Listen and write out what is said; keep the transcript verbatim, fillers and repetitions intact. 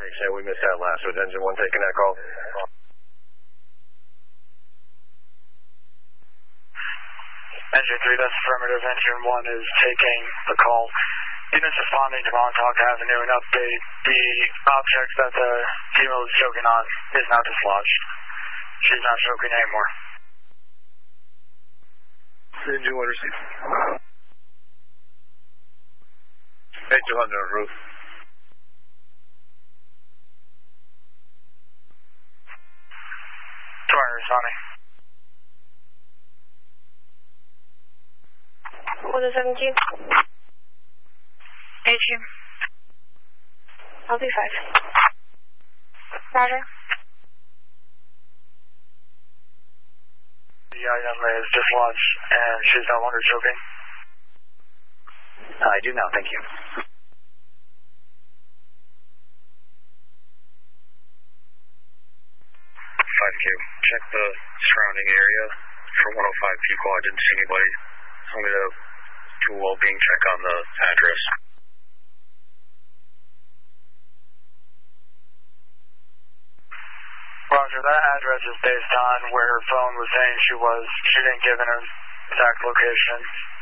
Yeah, we missed that last. Was engine one taking that call? Engine three, that's affirmative. Engine one is taking the call. Units responding to Montauk Avenue and update. The object that the female is choking on is now dislodged. She's not choking anymore. Engine one received. Engine one on the roof. Twire responding. one seventeen. Atrium. I'll be five. Roger. The item is dislodged and she's no longer choking. I do now, thank you. five Q, check the surrounding area for one oh five Q call. I didn't see anybody. Tell me to do a well-being check on the address. Roger, that address is based on where her phone was saying she was. She didn't give an exact location.